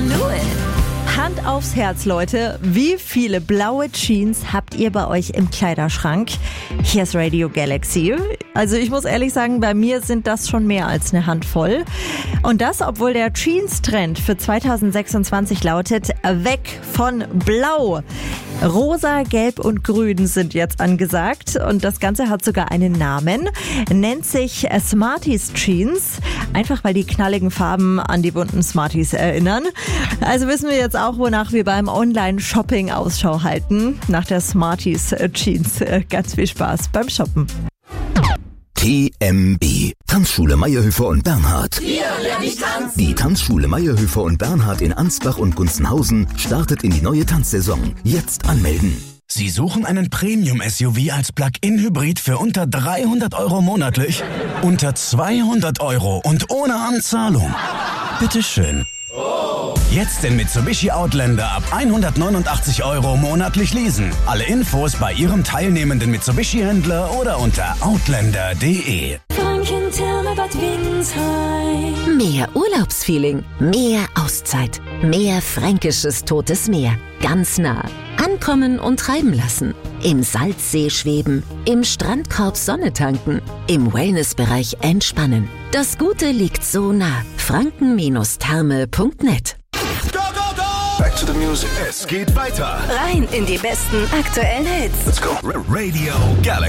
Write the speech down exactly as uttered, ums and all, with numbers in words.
knew it. Hand aufs Herz, Leute. Wie viele blaue Jeans habt ihr bei euch im Kleiderschrank? Hier ist Radio Galaxy. Also ich muss ehrlich sagen, bei mir sind das schon mehr als eine Handvoll. Und das, obwohl der Jeans-Trend für zwanzig sechsundzwanzig lautet, weg von Blau. Rosa, Gelb und Grün sind jetzt angesagt und das Ganze hat sogar einen Namen, nennt sich Smarties Jeans, einfach weil die knalligen Farben an die bunten Smarties erinnern. Also wissen wir jetzt auch, wonach wir beim Online-Shopping Ausschau halten, nach der Smarties Jeans. Ganz viel Spaß beim Shoppen. T M B. Tanzschule Mayerhöfer und Bernhard. Hier lerne ich tanzen. Die Tanzschule Mayerhöfer und Bernhard in Ansbach und Gunzenhausen startet in die neue Tanzsaison. Jetzt anmelden. Sie suchen einen Premium-S U V als Plug-in-Hybrid für unter dreihundert Euro monatlich? Unter zweihundert Euro und ohne Anzahlung? Bitteschön. Jetzt den Mitsubishi Outlander ab hundertneunundachtzig Euro monatlich leasen. Alle Infos bei Ihrem teilnehmenden Mitsubishi-Händler oder unter outlander punkt de. Mehr Urlaubsfeeling, mehr Auszeit, mehr fränkisches Totes Meer. Ganz nah. Ankommen und treiben lassen. Im Salzsee schweben, im Strandkorb Sonne tanken, im Wellnessbereich entspannen. Das Gute liegt so nah. franken Therme punkt net. Back to the music. Es geht weiter. Rein in die besten aktuellen Hits. Let's go. Radio Galaxy.